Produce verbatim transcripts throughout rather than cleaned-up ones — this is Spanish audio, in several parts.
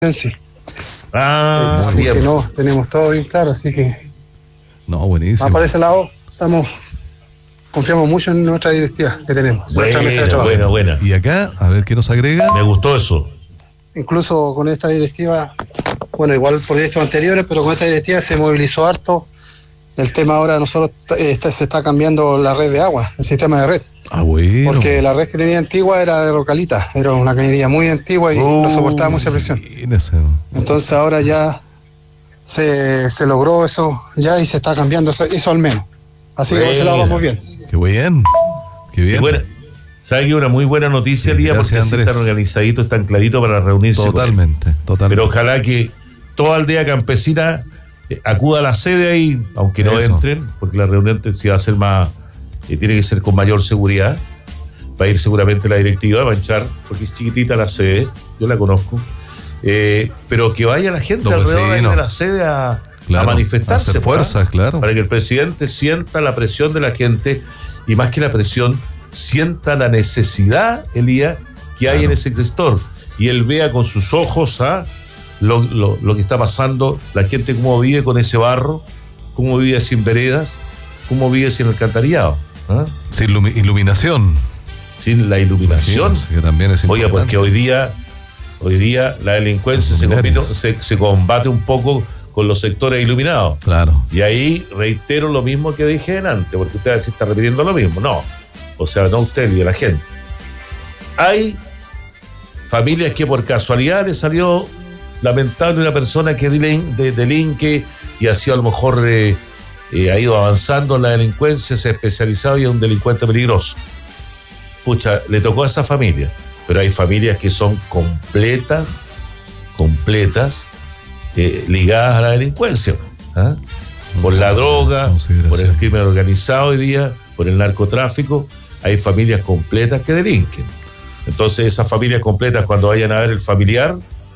sí. Ah, así bien. que no, tenemos todo bien claro, así que No, buenísimo. más por ese lado estamos, confiamos mucho en nuestra directiva que tenemos, nuestra mesa de Buena, trabajo. buena, buena. Y acá, a ver qué nos agrega. Me gustó eso. Incluso con esta directiva, bueno, igual proyectos anteriores, pero con esta directiva se movilizó harto. El tema ahora nosotros eh, está, se está cambiando la red de agua, el sistema de red. Ah, bueno. Porque la red que tenía antigua era de Rocalita, era una cañería muy antigua y Oh, no soportaba mucha presión. Imagínese. Entonces ahora ya se, se logró eso ya y se está cambiando eso, eso al menos. Así que por ese lado vamos bien. Qué bien. Qué bien. Qué buena. ¿Sabes que una muy buena noticia, Sí, Lía? Porque gracias, así Andrés. están organizaditos, están claritos para reunirse. Totalmente, con él. totalmente. Pero ojalá que toda aldea campesina eh, acuda a la sede ahí, aunque no Eso. entren, porque la reunión si va a ser más, eh, tiene que ser con mayor seguridad. Va a ir seguramente la directiva, va a echar, porque es chiquitita la sede, yo la conozco. Eh, pero que vaya la gente Los alrededor ahí vecinos. de la sede a, Claro, a manifestarse. hacer ¿verdad? fuerzas, claro. Para que el presidente sienta la presión de la gente y más que la presión, sienta la necesidad, Elías, que hay Claro. en ese sector. Y él vea con sus ojos ¿ah? lo, lo, lo que está pasando, la gente cómo vive con ese barro, cómo vive sin veredas, cómo vive sin alcantarillado, ¿ah? Sin ilumi- iluminación. sin la iluminación. Imagínense, que también es Oye, importante. porque hoy día, hoy día la delincuencia se, Luminarias. combino- se, se combate un poco con los sectores iluminados. Claro. Y ahí reitero lo mismo que dije antes, porque usted se está repitiendo lo mismo. No, o sea, no usted y la gente. Hay familias que por casualidad le salió lamentable una persona que delin- de- delinque y así a lo mejor eh, eh, ha ido avanzando en la delincuencia, se ha especializado y es un delincuente peligroso. Pucha, le tocó a esa familia, pero hay familias que son completas, completas, eh, ligadas a la delincuencia, ¿ah? Por la droga, Consideración. por el crimen organizado hoy día, por el narcotráfico, hay familias completas que delinquen. Entonces esas familias completas cuando vayan a ver el familiar,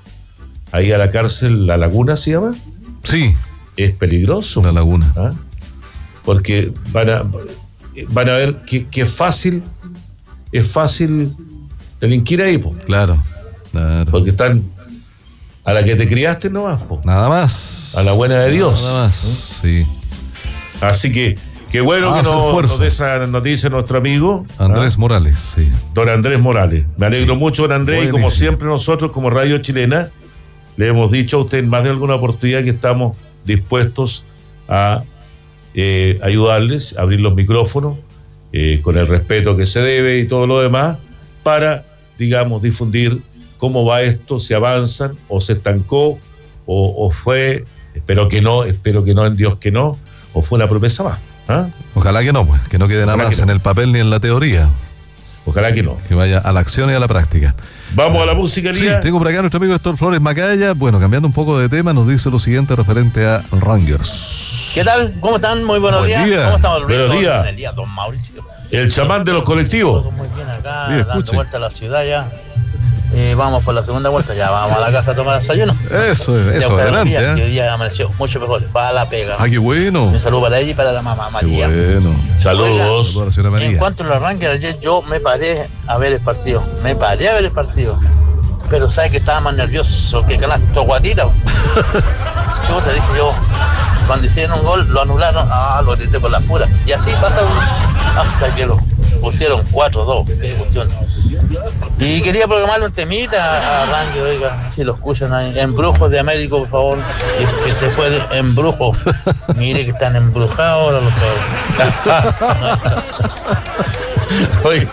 ahí a la cárcel, La Laguna se llama, Sí, es peligroso. la laguna. ¿Ah? Porque van a, van a ver que, que es fácil, es fácil delinquir ahí, po, Claro, claro. porque están a la que te criaste nomás, po, Nada más. a la buena de Dios. Nada más. Sí. Así que qué bueno Ah, que hacer nos, fuerza. nos dé esa noticia nuestro amigo Andrés ¿ah? Morales, sí. don Andrés Morales. Me alegro Sí. mucho, don Andrés, y como Buenísimo. siempre nosotros como Radio Chilena le hemos dicho a usted en más de alguna oportunidad que estamos dispuestos a eh, ayudarles, a abrir los micrófonos eh, con el respeto que se debe y todo lo demás para, digamos, difundir cómo va esto, si avanzan o se estancó o, o fue, espero que no, espero que no, en Dios que no, o fue una promesa más. ¿Ah? Ojalá que no, pues, que no quede nada Ojalá más que no. en el papel ni en la teoría. Ojalá que no. Que vaya a la acción y a la práctica. Vamos a la música, Sí, Lía. tengo por acá a nuestro amigo Héctor Flores Macaya. Bueno, cambiando un poco de tema, nos dice lo siguiente referente a Rangers. ¿Qué tal? ¿Cómo están? Muy buenos Buen días. día. ¿Cómo estamos? Buenos Rico? días. El día, don Mauricio. El chamán de los colectivos. Todo muy bien acá, Bien, dando escuche. vuelta a la ciudad ya. Eh, vamos por la segunda vuelta, ya vamos a la casa a tomar desayuno. Eso, Ya eso, buscar adelante. el día, que ¿eh? hoy día amaneció mucho mejor. Va a la pega. Ah, qué bueno. Un saludo para ella y para la mamá Qué María. bueno. Saludos. Saludos a la señora En María. cuanto a los Rangers, ayer yo me paré a ver el partido. Me paré a ver el partido. Pero sabes que estaba más nervioso que canasto guatita. Yo te dije yo, cuando hicieron un gol, lo anularon. Ah, lo grité por las puras. Y así pasa un, hasta que lo pusieron cuatro dos. Qué cuestión. Y quería programarle un temita a Rangers, oiga, si lo escuchan ahí. Embrujos de América, por favor. Y que se puede, embrujo. Mire que están embrujados ahora los cabros. Oye.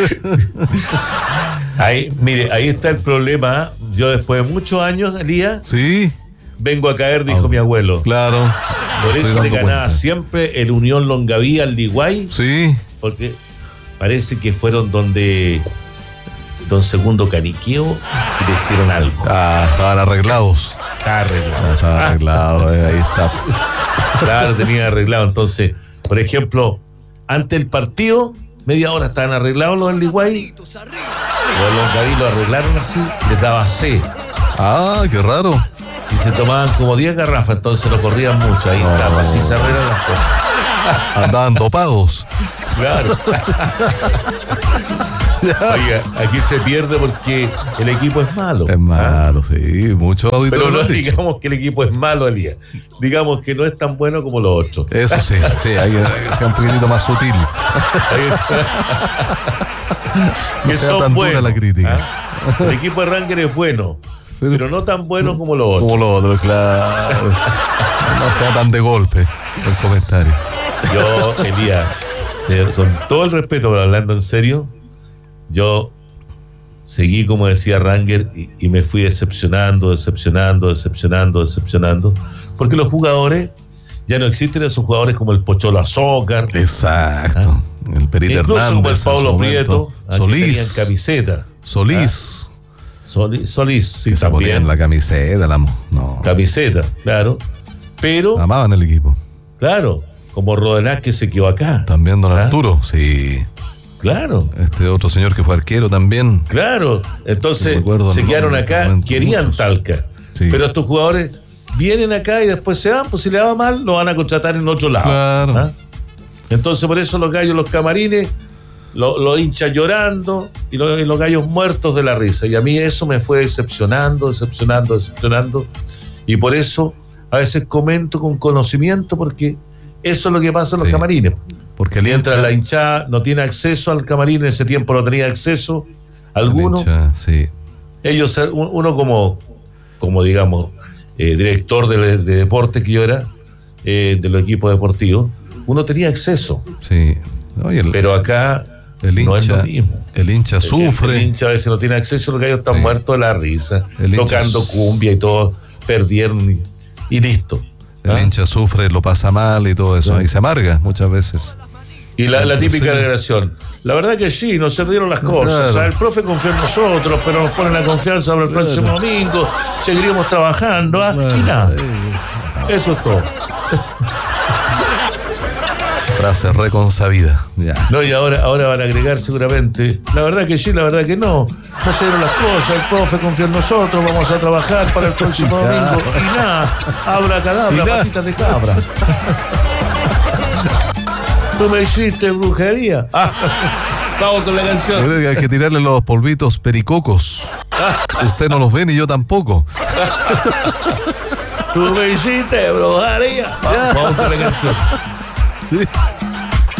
Ahí, mire, ahí está el problema. Yo después de muchos años, Elías, Sí, vengo a caer, dijo Ah, mi abuelo. claro. Por Me eso estoy le dando ganaba cuenta. siempre el Unión Longaví al Liguay, Sí, porque parece que fueron donde don Segundo Caniqueo y le hicieron algo. ah, estaban arreglados. Está arreglado. Ah, estaban arreglados, eh, ahí está. Claro, tenían arreglado. Entonces, por ejemplo, ante el partido, media hora estaban arreglados los del Liguay. Los Longaví lo arreglaron así, les daba sed. Ah, qué raro. Y se tomaban como diez garrafas, entonces no corrían mucho. Ahí No. estaba, así se arreglan las cosas. Andaban dopados. Claro. Oiga, aquí se pierde porque el equipo es malo. Es malo, ¿ah? Sí, mucho auditorio. Pero no lo digamos que el equipo es malo, Elías. Digamos que no es tan bueno como los otros. Eso sí, sí, hay que ser un poquitito más sutil. Que no sea son tan dura buenos, la crítica. ¿ah? El equipo de Ranger es bueno, pero, pero no tan bueno como los otros. Como los otros, claro. No sea tan de golpe el comentario. Yo, Elías, eh, con todo el respeto, pero hablando en serio, yo seguí, como decía Ranger, y, y me fui decepcionando, decepcionando, decepcionando, decepcionando, porque los jugadores, ya no existen esos jugadores como el Pocholo Azócar. Exacto. ¿Ah? El Perito incluso Hernández. Como el Pablo Prieto, Solís. Tenían camiseta. Solís. ¿Ah? Solís, Solís, sí, que se también. ponían la camiseta, la, no. Camiseta, claro. Pero. Amaban el equipo. Claro. Como Rodenás, que se quedó acá. También don ¿Ah? Arturo, sí. Claro. Este otro señor que fue arquero también. Claro. Entonces no se quedaron acá, querían muchos. Talca. Sí. Pero estos jugadores vienen acá y después se van, pues si le va mal, lo van a contratar en otro lado. Claro. ¿Ah? Entonces por eso los gallos, los camarines, los lo hinchas llorando y, lo, y los gallos muertos de la risa. Y a mí eso me fue decepcionando, decepcionando, decepcionando. Y por eso a veces comento con conocimiento, porque eso es lo que pasa en los sí. camarines. Porque el mientras hincha, la hinchada no tiene acceso al camarín, en ese tiempo no tenía acceso alguno. Hincha, sí. Ellos, uno como, como digamos, eh, director de, de deporte que yo era, eh, de los equipos deportivos, uno tenía acceso. Sí. Oye, el, pero acá el hincha, no es lo mismo. El hincha el, sufre. El hincha a veces no tiene acceso, los gallos están sí. muertos de la risa, el tocando hincha, cumbia y todo, perdieron y, y listo. El ¿Ah? hincha sufre, lo pasa mal y todo eso, sí. y se amarga muchas veces. Y la, la típica sí. declaración, la verdad que sí, nos se dieron las cosas, claro. O sea, el profe confió en nosotros, pero nos ponen la confianza para el claro. próximo domingo, seguiremos trabajando, ¿ah? Claro. Y nada, eso es todo. Frase reconsabida. Ya. No, y ahora, ahora van a agregar seguramente, la verdad que sí, la verdad que no, no se dieron las cosas, el profe confió en nosotros, vamos a trabajar para el próximo domingo, y nada, abra cadabra, patitas de cabra. Tú me hiciste brujería. Ah, vamos con la canción. Yo creo que hay que tirarle los polvitos pericocos. Usted no los ve ni yo tampoco. Tú me hiciste brujería. Vamos, vamos con la canción. Sí.